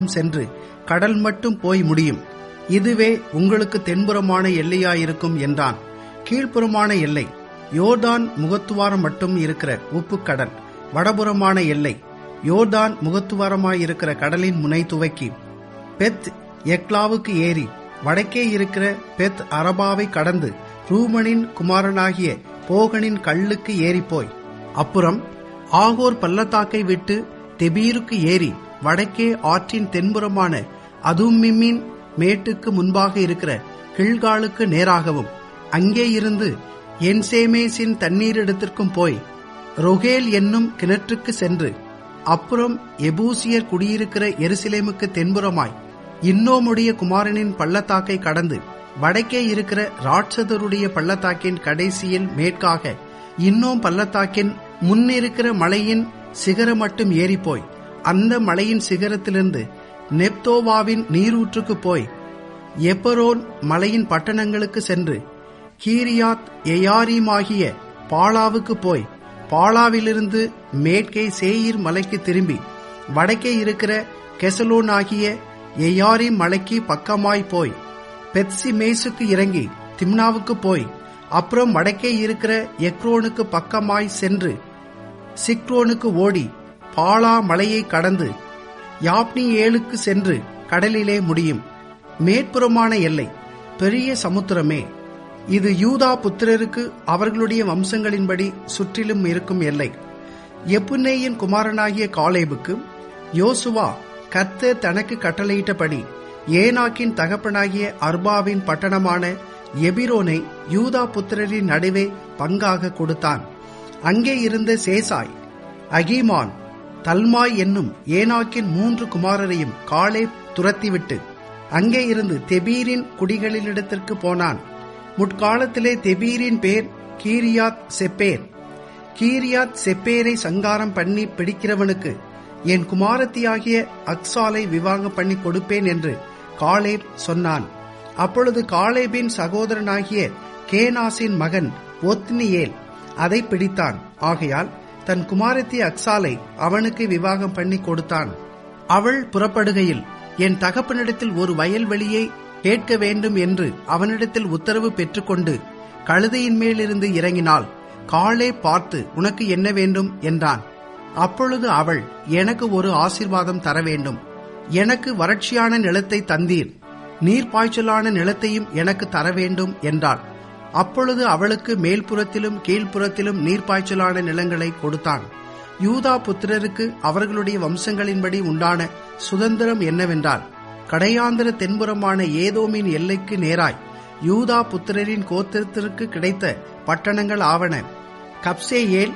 சென்று கடல் மட்டும் போய் முடியும். இதுவே உங்களுக்கு தென்புறமான எல்லையாயிருக்கும் என்றான். கீழ்ப்புறமான எல்லை யோர்தான் முகத்துவாரம் மட்டும் இருக்கிற உப்பு கடல். வடபுறமான எல்லை யோர்தான் முகத்துவாரமாயிருக்கிற கடலின் முனை துவக்கி பெத் எக்லாவுக்கு ஏறி வடக்கே இருக்கிற பெத் அரபாவை கடந்து ரூமனின் குமாரனாகிய போகனின் கல்லுக்கு ஏறிப்போய் அப்புறம் ஆகோர் பள்ளத்தாக்கை விட்டு தெபீருக்கு ஏறி வடக்கே ஆற்றின் தென்புறமான அதும்மின் மேட்டுக்கு முன்பாக இருக்கிற கில்காலுக்கு நேராகவும் அங்கே இருந்து என்சேமேசின் தண்ணீரிடத்திற்கும் போய் ரொகேல் என்னும் கிணற்றுக்கு சென்று அப்புறம் எபூசியர் குடியிருக்கிற எருசலேமுக்கு தென்புறமாய் இன்னோமுடைய குமாரனின் பள்ளத்தாக்கை கடந்து வடக்கே இருக்கிற ராட்சதருடைய பள்ளத்தாக்கின் கடைசியில் மேற்காக இன்னும் பள்ளத்தாக்கின் முன்னிருக்கிற மலையின் சிகரம் மட்டும் ஏறிப்போய் அந்த மலையின் சிகரத்திலிருந்து நெப்தோவாவின் நீரூற்றுக்கு போய் எப்பரோன் மலையின் பட்டணங்களுக்கு சென்று கீரியாத் எயாரீமாகிய பாலாவுக்கு போய் பாலாவிலிருந்து மேற்கே சேயீர் மலைக்கு திரும்பி வடக்கே இருக்கிற கெசலோனாகிய எயாரீம் மலைக்கு பக்கமாய் போய் பெத்சிமேசுக்கு இறங்கி திம்னாவுக்கு போய் அப்புறம் வடக்கே இருக்கிற எக்ரோனுக்கு பக்கமாய் சென்று சிக்ரோனுக்கு ஓடி பாலா மலையை கடந்து யாப்னியேலுக்கு சென்று கடலிலே முடியும். மேற்புறமான எல்லை பெரிய சமுத்திரமே. இது யூதா புத்திரருக்கு அவர்களுடைய வம்சங்களின்படி சுற்றிலும் இருக்கும் எல்லை. எப்புன்னேயின் குமாரனாகிய காலேபுக்கு யோசுவா கர்த்தர் தனக்கு கட்டளையிட்டபடி ஏனாக்கின் தகப்பனாகிய அர்பாவின் பட்டணமான எபிரோனை யூதா புத்திரரின் நடுவே பங்காக கொடுத்தான். அங்கே இருந்த சேசாய், அகிமான், தல்மாய் என்னும் ஏனாக்கின் 3 குமாரரையும் காலேப் துரத்திவிட்டு அங்கே இருந்து தெபீரின் குடிகளிடத்திற்கு போனான். முற்காலத்திலே தெபீரின் பேர் கீரியாத் செப்பேர். கீரியாத் செப்பேரை சங்காரம் பண்ணி பிடிக்கிறவனுக்கு என் குமாரத்தியாகிய அக்சாலை விவாகம் பண்ணி கொடுப்பேன் என்று காலேப் சொன்னான். அப்பொழுது காலேபின் சகோதரனாகிய கேனாசின் மகன் ஒத்னியேல் அதை பிடித்தான். ஆகையால் தன் குமாரத்தி அக்சாலை அவனுக்கு விவாகம் பண்ணி கொடுத்தான். அவள் புறப்படுகையில் என் தகப்பனிடத்தில் ஒரு வயல்வெளியை கேட்க வேண்டும் என்று அவனிடத்தில் உத்தரவு பெற்றுக்கொண்டு கழுதையின் மேலிருந்து இறங்கினாள். காலே பார்த்து, உனக்கு என்ன வேண்டும் என்றான். அப்பொழுது அவள், எனக்கு ஒரு ஆசீர்வாதம் தர வேண்டும். எனக்கு வறட்சியான நிலத்தை தந்தீர், நீர்ப்பாய்ச்சலான நிலத்தையும் எனக்கு தர வேண்டும் என்றாள். அப்பொழுது அவளுக்கு மேல்புறத்திலும் கீழ்ப்புறத்திலும் நீர்ப்பாய்ச்சலான நிலங்களை கொடுத்தான். யூதா புத்திரருக்கு அவர்களுடைய வம்சங்களின்படி உண்டான சுதந்திரம் என்னவென்றால், கடையாந்திர தென்புறமான ஏதோமின் எல்லைக்கு நேராய் யூதா புத்திரரின் கோத்திரத்திற்கு கிடைத்த பட்டணங்கள் ஆவன: கப்சேயேல்,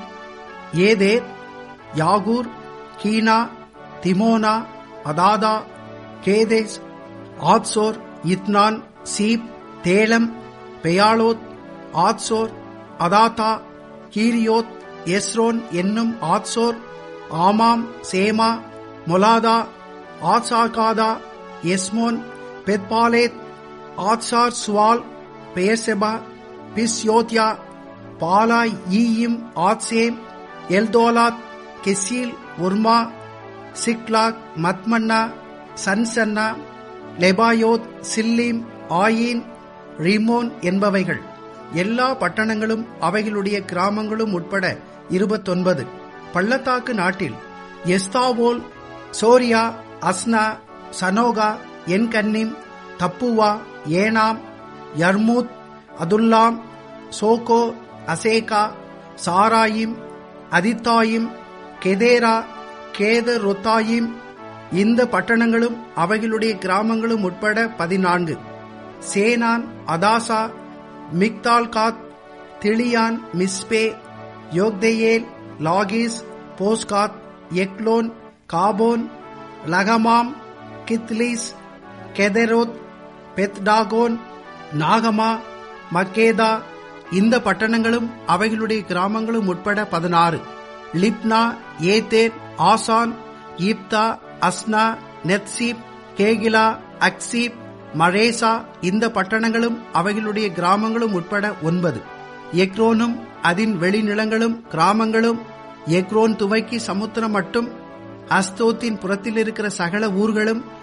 ஏதேர், யாகூர், கீனா, திமோனா, அதாதா, கேதேஸ், ஆத்சோர், இத்னான், சீப், தேலம், பெயாலோத், ஆத்சோர், அதாத்தா, கீரியோத், எஸ்ரோன் என்னும் ஆத்சோர், ஆமாம், சேமா, மொலாதா, ஆத்சாகாதா, Heshmon, பெத்பாலேத், ஆத்சார் சுவால், Beersheba, பிஸ்யோத்யா, Bala, ஈயிம், ஆத்சேம், எல்தோலாத், கெசீல், உர்மா, சிக்லாக், மத்மன்னா, சன்சன்னா, Lebaoth, Shilhim, ஆயின், ரிமோன் என்பவைகள். எல்லா பட்டணங்களும் அவைகளுடைய கிராமங்களும் உட்பட 29. பள்ளத்தாக்கு நாட்டில் எஸ்தாவோல், சோரியா, அஸ்னா, சனோகா, என்கன்னிம், தப்புவா, ஏனாம், யர்மூத், அதுல்லாம், சோகோ, அசேகா, சாராயிம், அதித்தாயிம், கெதேரா, கேதரொத்தாயிம், இந்த பட்டணங்களும் அவைகளுடைய கிராமங்களும் உட்பட 14. சேனான், அதாசா, மிக்தால்காத், திளியான், மிஸ்பே, யோக்தேயேல், லாகிஸ், போஸ்காத், எக்லோன், காபோன், லகமாம், கித்லீஸ், கெதெரோத், பெத்டாகோன், நாகமா, மக்கேதா, இந்த பட்டணங்களும் அவைகளுடைய கிராமங்களும் உட்பட 16. லிப்னா, ஏதேர், ஆசான், ஈப்தா, அஸ்னா, நெத்சீப், கேகிலா, அக்சீப், மரேசா, இந்த பட்டணங்களும் அவைகளுடைய கிராமங்களும் உட்பட 9. எக்ரோனும் அதன் வெளிநிலங்களும் கிராமங்களும், எக்ரோன் துவக்கி சமுத்திரம் மட்டும் அஸ்தோத்தின் புறத்தில் இருக்கிற சகல ஊர்களும்